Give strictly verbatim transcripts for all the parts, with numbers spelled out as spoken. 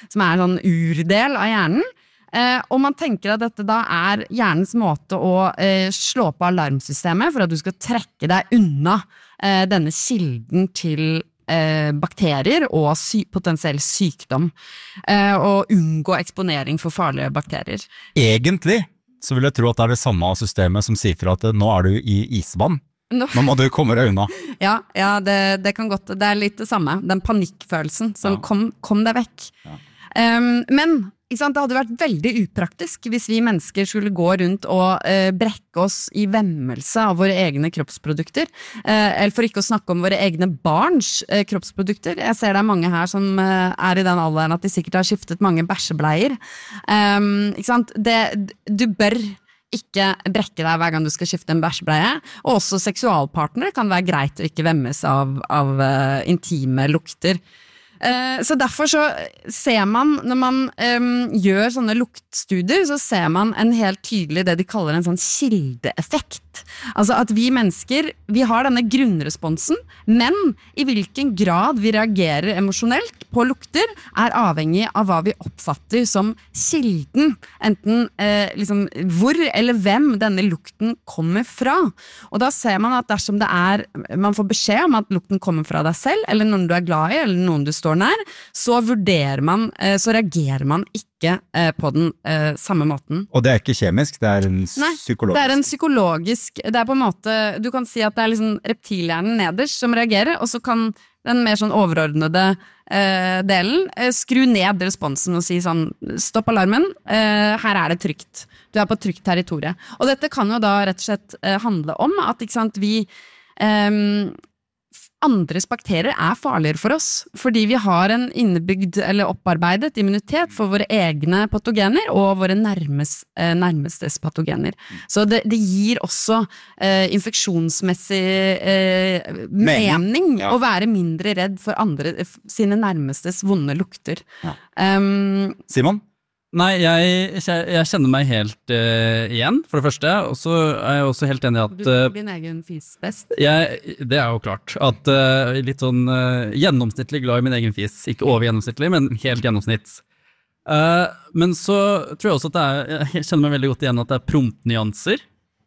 som er en sånn urdel av hjernen. Eh, og man tenker at dette da er hjernens måte å eh, slå på alarmsystemet for at du skal trekke deg unna eh, denne kilden til eh, bakterier og sy- potensiell sykdom, eh, og unngå eksponering for farlige bakterier. Egentlig så vil jeg tro at det er det samme systemet som sier fra at nå er du i isvann. Nå, Nå må du komme deg unna. ja, ja det, det kan godt, det er litt det samme, den panikkfølelsen som Ja. kom, kom deg vekk. Ja. Um, men ikke sant, det hadde vært veldig upraktisk hvis vi mennesker skulle gå rundt og eh, brekke oss i vemmelse av våre egne kroppsprodukter, eh, eller for ikke å snakke om våre egne barns eh, kroppsprodukter. Jeg ser det er mange her som eh, er i den alderen at de sikkert har skiftet mange bæsjebleier. Um, ikke sant, det, du bør ikke brekke deg hver gang du skal skifte en bæsjebleie, og også seksualpartnere kan være greit å ikke vemmes av, av uh, intime lukter. Uh, så derfor så ser man, når man um, gjør sånne luktstudier, så ser man en helt tydelig det de kaller en sånn kildeeffekt. Altså at vi mennesker, vi har denne grunnresponsen, men i hvilken grad vi reagerer emosjonelt på lukter er avhengig av hva vi oppfatter som kilden, enten eh, liksom, hvor eller hvem denne lukten kommer fra. Og da ser man at dersom det er, man får beskjed om at lukten kommer fra deg selv, eller noen du er glad i, eller noen du står nær, så vurderer man, eh, så reagerer man ikke eh, på den eh, samme måten. Og det er ikke kjemisk, det er en Nei, psykologisk. det er en psykologisk, det er på en måte, du kan si at det er liksom reptilhjernen nederst som reagerer, og så kan den mer sånn overordnede eh, delen eh, skru ned responsen og si sånn, stopp alarmen, eh, her er det trygt. Du er på trygt territorie. Og dette kan jo da rett og slett eh, handle om at, ikke sant, vi eh, andres bakterier er farligere for oss, fordi vi har en innebygd eller opparbeidet immunitet for våre egne patogener og våre nærmes, eh, nærmestes patogener. Så det, det gir også eh, infeksjonsmessig eh, Mening. mening Ja. å være mindre redd for andre, sine nærmestes vonde lukter. Ja. Um, Simon? Nei, jeg, jeg kjenner meg helt uh, igjen, for det første, og så er jeg også helt enig i du at får uh, din egen fis best. jeg, det er jo klart, at uh, litt sånn uh, gjennomsnittlig glad i min egen fis, ikke over gjennomsnittlig, men helt gjennomsnitt. Uh, men så tror jeg også at det er, jeg kjenner meg veldig godt igjen at det er prompnyanser,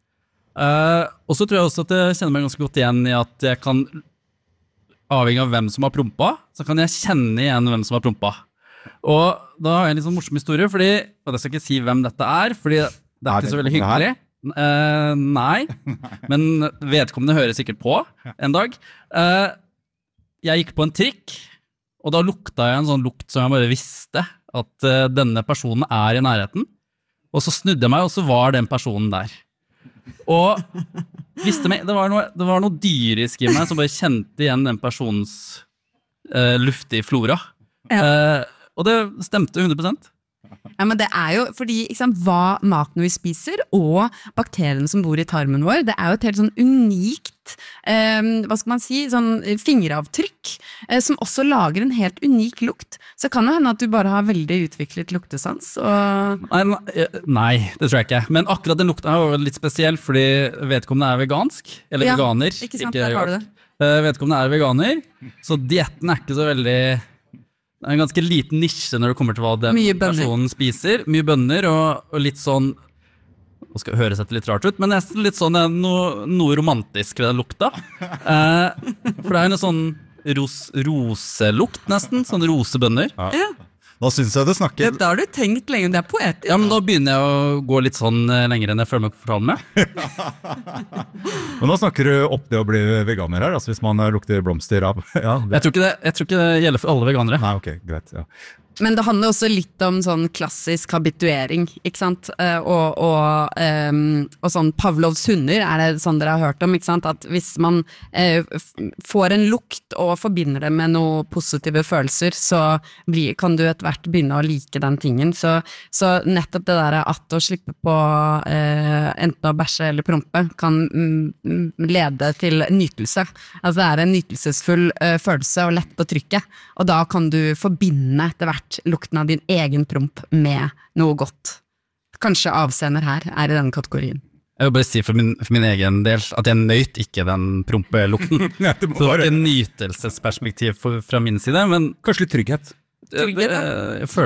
uh, og så tror jeg også at jeg kjenner meg ganske godt igjen i at jeg kan, avhengig av hvem som har prompa, så kan jeg kjenne igjen hvem som har prompa. Og da har jeg en litt sånn morsom historie, fordi, og jeg skal ikke si hvem dette er, fordi det er ikke så veldig hyggelig. Uh, nei, men vedkommende hører sikkert på en dag. Uh, jeg gikk på en trikk, og da lukta jeg en sånn lukt som jeg bare visste, at uh, denne personen er i nærheten. Og så snudde jeg meg, og så var den personen der. Og visste meg, det var noe, det var noe dyrisk i meg som bare kjente igjen den personens uh, luftige flora. Ja. Uh, Og det stemte hundre prosent. Ja, men det er jo fordi, ikke sant, hva maten vi spiser og bakteriene som bor i tarmen vår, det er jo et helt sånn unikt, eh, hva skal man si, sånn fingeravtrykk, eh, som også lager en helt unik lukt. Så kan det hende at du bare har veldig utviklet luktesans. Og Nei, nei, nei, det tror jeg ikke. Men akkurat den lukta er jo litt spesiell, fordi vedkommende er vegansk, eller Ja, veganer. ikke sant, der har du det. Uh, vedkommende er veganer, så dietten er ikke så veldig... Det er en ganske liten nisje når det kommer til hva den Mye bønner. personen spiser. Mye bønner, og, og litt sånn, nå skal det høres dette litt rart ut, men nesten litt sånn eh, noe, noe romantisk ved den lukta. Eh, for det er en sånn ros, roselukt nesten, sånn rosebønner. ja, Nå synes jeg du snakker. da har du tenkt lenge, det er poetisk. Ja, men da begynner jeg å gå litt sånn eh, lenger enn jeg føler meg komfortabel med. Men nå snakker du opp det å bli veganer her, altså hvis man lukter blomster av. Ja, det. Jeg tror ikke det, jeg tror ikke det gjelder for alle veganere. Nei, ok, greit, ja. Men det handler også litt om sånn klassisk habituering, ikke sant? Eh, og, og, ehm, og sånn Pavlovs hunder er det sånn dere har hørt om, ikke sant? At hvis man eh, f- får en lukt og forbinder det med noen positive følelser, så blir, kan du etter hvert begynne å like den tingen. Så, så nettopp det der at å slippe på eh, enten å bæsje eller prompe kan mm, lede til nytelse. Altså det er en nytelsesfull eh, følelse og lett på trykket, og da kan du forbinde etter hvert lukten av din egen promp med noe godt. Kanskje avsender her er i denne kategorien. Jeg vil bare si for min, for min egen del at jeg nøyt ikke den prompelukten. Nei, det må Så det var være- ikke en nytelsesperspektiv for, fra min side, men Kanskje litt trygghet. jeg, jeg, jeg føler